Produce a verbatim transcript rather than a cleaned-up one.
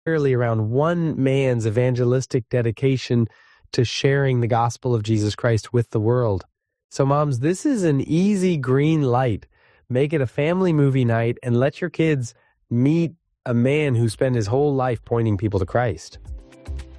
entirely around one man's evangelistic dedication to sharing the gospel of Jesus Christ with the world. So, moms, this is an easy green light. Make it a family movie night and let your kids meet a man who spent his whole life pointing people to Christ.